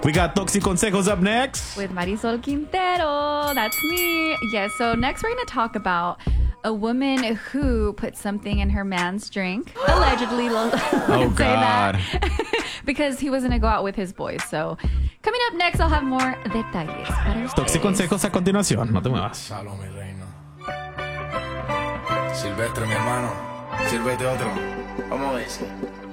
We got Toxic Consejos up next. With Marisol Quintero. That's me. Yes, so next we're going to talk about a woman who put something in her man's drink. Allegedly. Oh, say God. That. Because he was going to go out with his boys. So coming up next, I'll have more detalles. para Toxic ustedes. Consejos a continuación. No te muevas. Salo, mi reino. Silvestre, mi hermano. Sírvete otro. ¿Cómo es?